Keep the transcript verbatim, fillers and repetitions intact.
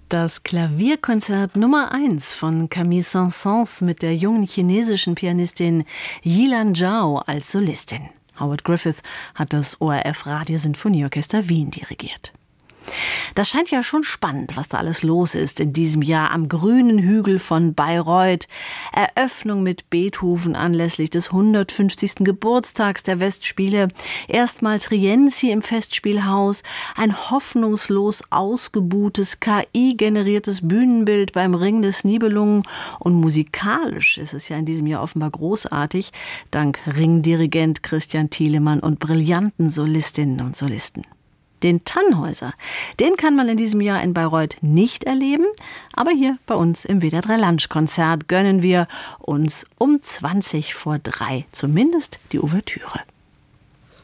Das Klavierkonzert Nummer eins von Camille Saint-Saëns mit der jungen chinesischen Pianistin Yilan Zhao als Solistin. Howard Griffith hat das O R F Radiosinfonieorchester Wien dirigiert. Das scheint ja schon spannend, was da alles los ist in diesem Jahr am grünen Hügel von Bayreuth. Eröffnung mit Beethoven anlässlich des hundertfünfzigsten Geburtstags der Westspiele. Erstmals Rienzi im Festspielhaus. Ein hoffnungslos ausgebuhtes, K I-generiertes Bühnenbild beim Ring des Nibelungen. Und musikalisch ist es ja in diesem Jahr offenbar großartig, dank Ringdirigent Christian Thielemann und brillanten Solistinnen und Solisten. Den Tannhäuser, den kann man in diesem Jahr in Bayreuth nicht erleben, aber hier bei uns im W D R drei Lunchkonzert gönnen wir uns um zwanzig vor drei zumindest die Ouvertüre.